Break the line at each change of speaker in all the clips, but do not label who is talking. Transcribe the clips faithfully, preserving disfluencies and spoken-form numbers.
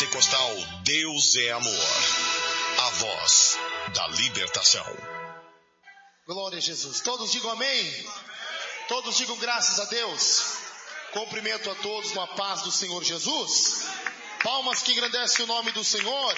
Pentecostal Deus é Amor. A voz da libertação.
Glória a Jesus. Todos digam amém. Todos digam graças a Deus. Cumprimento a todos com a paz do Senhor Jesus. Palmas que engrandecem o nome do Senhor.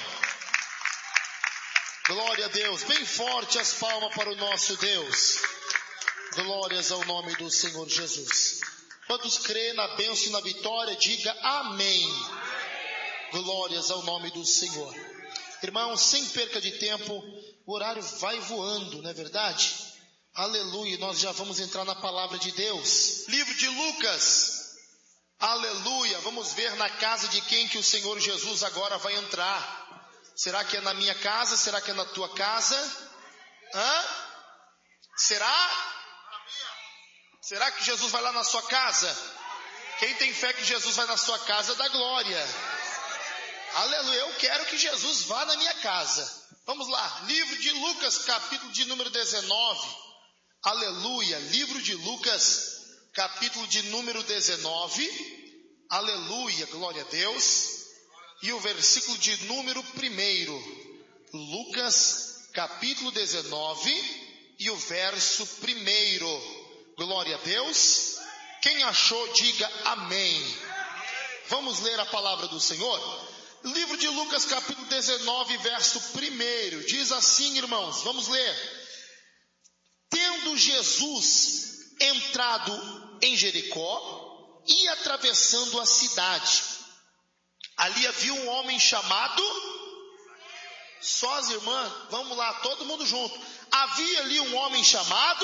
Glória a Deus. Bem forte as palmas para o nosso Deus. Glórias ao nome do Senhor Jesus. Quantos crêem na bênção e na vitória, diga amém. Glórias ao nome do Senhor. Irmãos, sem perca de tempo, o horário vai voando, não é verdade? Aleluia, nós já vamos entrar na palavra de Deus. Livro de Lucas. Aleluia, vamos ver na casa de quem que o Senhor Jesus agora vai entrar. Será que é na minha casa? Será que é na tua casa? Hã? Será? Será que Jesus vai lá na sua casa? Quem tem fé que Jesus vai na sua casa, dá glória. Aleluia, eu quero que Jesus vá na minha casa. Vamos lá, livro de Lucas, capítulo de número dezenove. Aleluia, livro de Lucas, capítulo de número dezenove. Aleluia, glória a Deus. E o versículo de número um. Lucas, capítulo dezenove e o verso um. Glória a Deus. Quem achou, diga amém. Vamos ler a palavra do Senhor? Livro de Lucas, capítulo dezenove, verso um. Diz assim, irmãos, vamos ler. Tendo Jesus entrado em Jericó e atravessando a cidade, ali havia um homem chamado... Só as irmãs, vamos lá, todo mundo junto. Havia ali um homem chamado...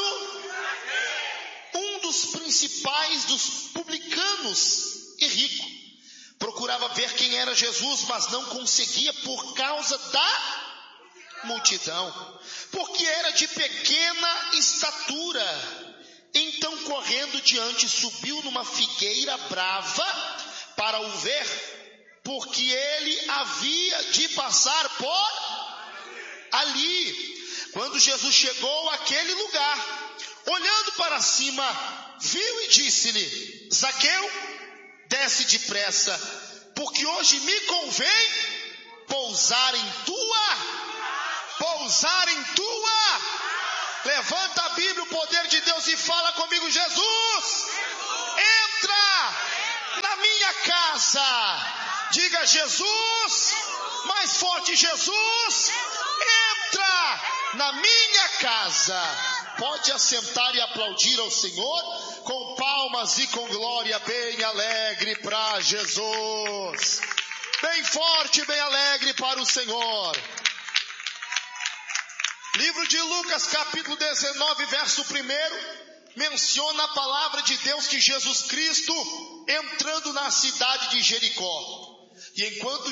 Um dos principais dos publicanos e rico. Procurava ver quem era Jesus, mas não conseguia por causa da multidão, porque era de pequena estatura. Então, correndo diante, subiu numa figueira brava para o ver, porque ele havia de passar por ali. Quando Jesus chegou àquele lugar, olhando para cima, viu e disse-lhe: Zaqueu, desce depressa, porque hoje me convém pousar em tua, pousar em tua. Levanta a Bíblia, o poder de Deus, e fala comigo: Jesus, entra na minha casa. Diga Jesus, mais forte: Jesus, entra na minha casa. Pode assentar e aplaudir ao Senhor com palmas e com glória bem alegre para Jesus. Bem forte, bem alegre para o Senhor. Livro de Lucas, capítulo dezenove, verso um, menciona a palavra de Deus que Jesus Cristo entrando na cidade de Jericó. E enquanto